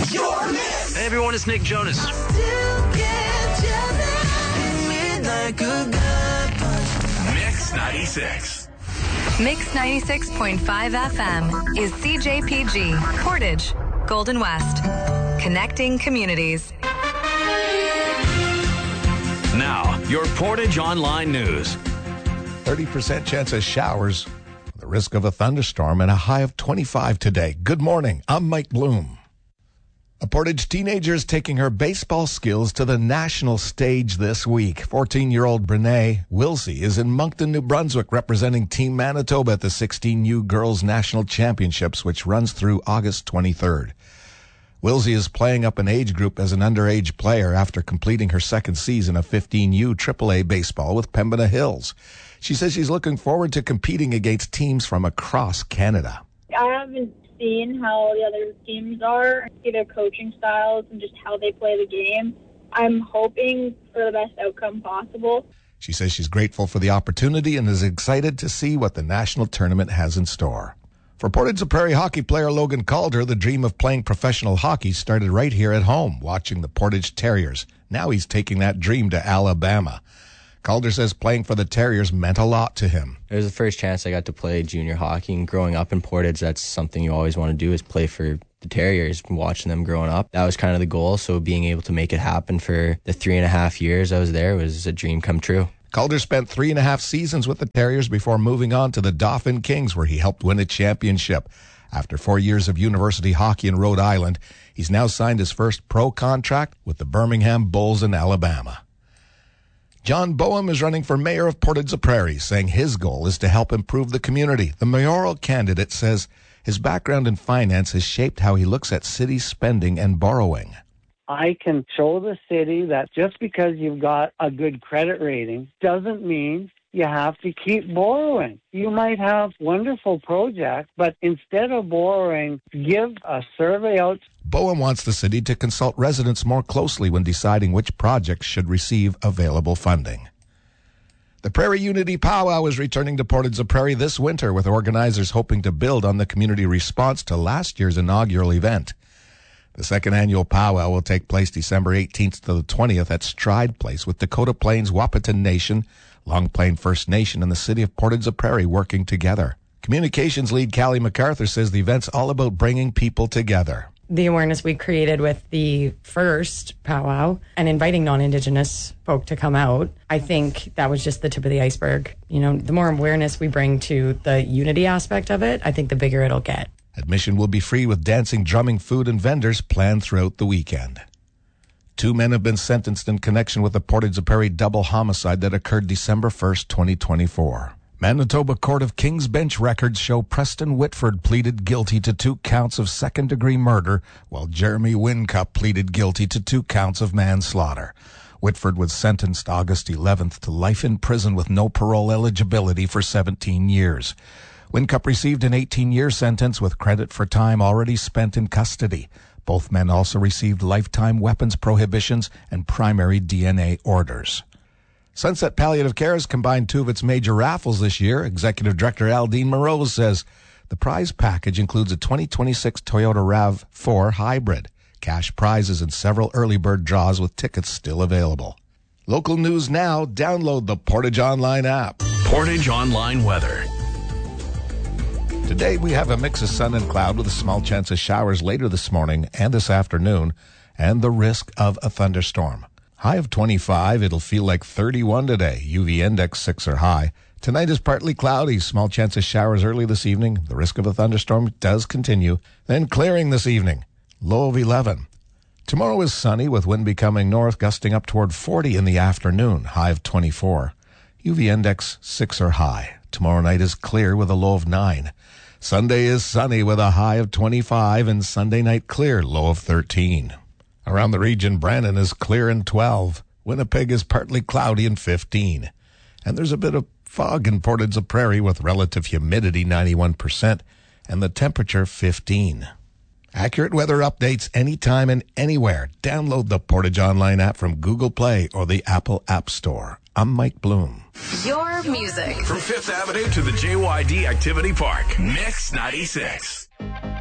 Your Mix. Hey everyone, it's Nick Jonas. Mix 96. Mix 96.5 FM is CJPG, Portage, Golden West. Connecting communities. Now, your Portage Online News. 30% chance of showers, the risk of a thunderstorm, and a high of 25 today. Good morning. I'm Mike Bloom. A Portage teenager is taking her baseball skills to the national stage this week. 14-year-old Brene Wilsey is in Moncton, New Brunswick, representing Team Manitoba at the 16U Girls National Championships, which runs through August 23rd. Wilsey is playing up an age group as an underage player after completing her second season of 15U AAA baseball with Pembina Hills. She says she's looking forward to competing against teams from across Canada. I haven't seen how the other teams are, see their coaching styles and just how they play the game. I'm hoping for the best outcome possible. She says she's grateful for the opportunity and is excited to see what the national tournament has in store. For Portage Prairie hockey player Logan Calder, the dream of playing professional hockey started right here at home, watching the Portage Terriers. Now he's taking that dream to Alabama. Calder says playing for the Terriers meant a lot to him. It was the first chance I got to play junior hockey, and growing up in Portage, that's something you always want to do is play for the Terriers. Watching them growing up, that was kind of the goal, so being able to make it happen for the 3.5 years I was there was a dream come true. Calder spent 3.5 seasons with the Terriers before moving on to the Dauphin Kings, where he helped win a championship. After 4 years of university hockey in Rhode Island, he's now signed his first pro contract with the Birmingham Bulls in Alabama. John Boehm is running for mayor of Portage Prairie, saying his goal is to help improve the community. The mayoral candidate says his background in finance has shaped how he looks at city spending and borrowing. I can show the city that just because you've got a good credit rating doesn't mean you have to keep borrowing. You might have wonderful projects, but instead of borrowing, give a survey out. Boehm wants the city to consult residents more closely when deciding which projects should receive available funding. The Prairie Unity Powwow is returning to Portage Prairie this winter, with organizers hoping to build on the community response to last year's inaugural event. The second annual powwow will take place December 18th to the 20th at Stride Place, with Dakota Plains Wahpeton Nation, Long Plain First Nation, and the city of Portage Prairie working together. Communications lead Callie MacArthur says the event's all about bringing people together. The awareness we created with the first powwow and inviting non-Indigenous folk to come out, I think that was just the tip of the iceberg. You know, the more awareness we bring to the unity aspect of it, I think the bigger it'll get. Admission will be free with dancing, drumming, food, and vendors planned throughout the weekend. 2 men have been sentenced in connection with the Portage Prairie double homicide that occurred December 1st, 2024. Manitoba Court of King's Bench records show Preston Whitford pleaded guilty to 2 counts of second-degree murder, while Jeremy Wincup pleaded guilty to 2 counts of manslaughter. Whitford was sentenced August 11th to life in prison with no parole eligibility for 17 years. Wincup received an 18-year sentence with credit for time already spent in custody. Both men also received lifetime weapons prohibitions and primary DNA orders. Sunset Palliative Care has combined 2 of its major raffles this year. Executive Director Aldine Moreau says the prize package includes a 2026 Toyota RAV4 Hybrid, cash prizes, and several early bird draws with tickets still available. Local news now. Download the Portage Online app. Portage Online weather. Today we have a mix of sun and cloud with a small chance of showers later this morning and this afternoon, and the risk of a thunderstorm. High of 25, it'll feel like 31 today. UV index 6 or high. Tonight is partly cloudy, small chance of showers early this evening. The risk of a thunderstorm does continue. Then clearing this evening, low of 11. Tomorrow is sunny with wind becoming north, gusting up toward 40 in the afternoon, high of 24. UV index 6 or high. Tomorrow night is clear with a low of 9. Sunday is sunny with a high of 25, and Sunday night clear, low of 13. Around the region, Brandon is clear and 12. Winnipeg is partly cloudy and 15. And there's a bit of fog in Portage Prairie with relative humidity 91% and the temperature 15. Accurate weather updates anytime and anywhere. Download the Portage Online app from Google Play or the Apple App Store. I'm Mike Bloom. Your music. From 5th Avenue to the JYD Activity Park. Mix 96.